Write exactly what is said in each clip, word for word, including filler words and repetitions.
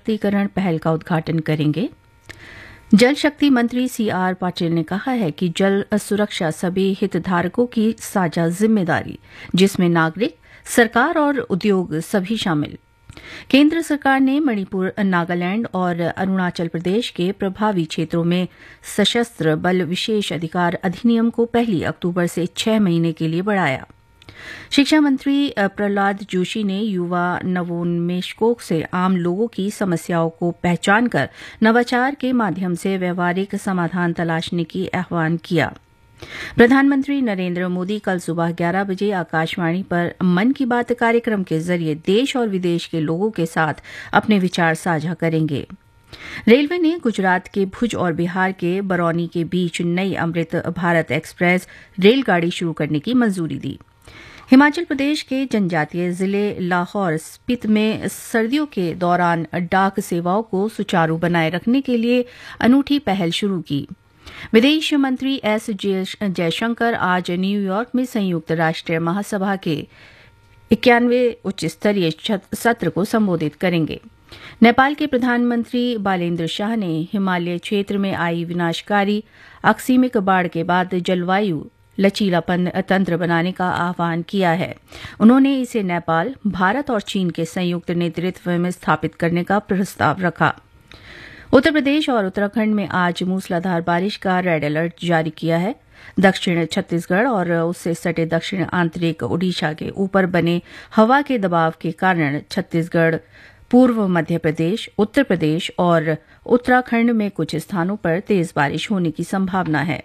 सशक्तिकरण पहल का उद्घाटन करेंगे। जल शक्ति मंत्री सी आर पाटिल ने कहा है कि जल सुरक्षा सभी हितधारकों की साझा जिम्मेदारी, जिसमें नागरिक, सरकार और उद्योग सभी शामिल। केंद्र सरकार ने मणिपुर, नागालैंड और अरुणाचल प्रदेश के प्रभावी क्षेत्रों में सशस्त्र बल विशेष अधिकार अधिनियम को पहली अक्टूबर से छह महीने के लिए बढ़ाया। शिक्षा मंत्री प्रहलाद जोशी ने युवा नवोन्मेषकों से आम लोगों की समस्याओं को पहचानकर नवाचार के माध्यम से व्यावहारिक समाधान तलाशने की आह्वान किया। प्रधानमंत्री नरेंद्र मोदी कल सुबह ग्यारह बजे आकाशवाणी पर मन की बात कार्यक्रम के जरिए देश और विदेश के लोगों के साथ अपने विचार साझा करेंगे। रेलवे ने गुजरात के भुज और बिहार के बरौनी के बीच नई अमृत भारत एक्सप्रेस रेलगाड़ी शुरू करने की मंजूरी दी। हिमाचल प्रदेश के जनजातीय जिले लाहौर स्पीति में सर्दियों के दौरान डाक सेवाओं को सुचारू बनाए रखने के लिए अनूठी पहल शुरू की। विदेश मंत्री एस जयशंकर आज न्यूयॉर्क में संयुक्त राष्ट्र महासभा के इक्यानवें उच्च स्तरीय सत्र को संबोधित करेंगे। नेपाल के प्रधानमंत्री बालेन्द्र शाह ने हिमालय क्षेत्र में आई विनाशकारी आकस्मिक बाढ़ के बाद जलवायु लचीलापन तंत्र बनाने का आह्वान किया है। उन्होंने इसे नेपाल, भारत और चीन के संयुक्त नेतृत्व में स्थापित करने का प्रस्ताव रखा। उत्तर प्रदेश और उत्तराखंड में आज मूसलाधार बारिश का रेड अलर्ट जारी किया है। दक्षिण छत्तीसगढ़ और उससे सटे दक्षिण आंतरिक ओडिशा के ऊपर बने हवा के दबाव के कारण छत्तीसगढ़, पूर्व मध्य प्रदेश, उत्तर प्रदेश और उत्तराखंड में कुछ स्थानों पर तेज बारिश होने की संभावना है।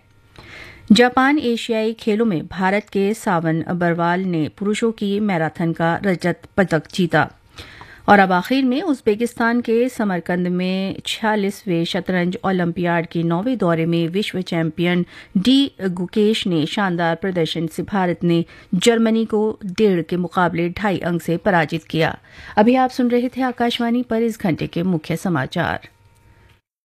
जापान एशियाई खेलों में भारत के सावन बरवाल ने पुरुषों की मैराथन का रजत पदक जीता। और अब आखिर में उज्बेकिस्तान के समरकंद में छियालीसवें शतरंज ओलंपियाड के नौवें दौरे में विश्व चैंपियन डी गुकेश ने शानदार प्रदर्शन से भारत ने जर्मनी को डेढ़ के मुकाबले ढाई अंक से पराजित किया। अभी आप सुन रहे थे आकाशवाणी पर इस घंटे के मुख्य समाचार।